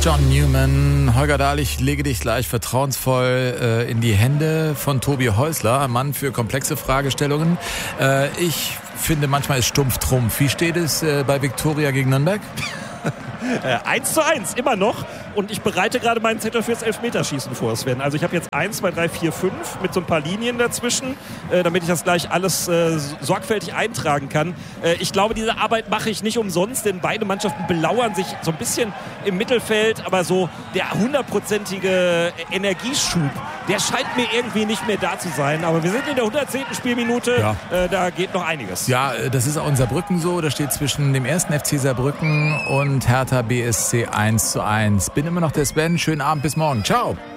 John Newman. Holger Dahl, ich lege dich gleich vertrauensvoll in die Hände von Tobi Häusler, ein Mann für komplexe Fragestellungen. Ich finde, manchmal ist Stumpf Trumpf. Wie steht es bei Viktoria gegen Nürnberg? 1:1, immer noch. Und ich bereite gerade meinen Zettel fürs Elfmeterschießen vor, Sven. Also ich habe jetzt 1, 2, 3, 4, 5 mit so ein paar Linien dazwischen, damit ich das gleich alles sorgfältig eintragen kann. Ich glaube, diese Arbeit mache ich nicht umsonst, denn beide Mannschaften belauern sich so ein bisschen im Mittelfeld. Aber so der 100%ige Energieschub, der scheint mir irgendwie nicht mehr da zu sein. Aber wir sind in der 110. Spielminute, Ja. Da geht noch einiges. Ja, das ist auch in Saarbrücken so. Da steht zwischen dem 1. FC Saarbrücken und Hertha BSC 1:1. Bin immer noch der Sven. Schönen Abend, bis morgen. Ciao.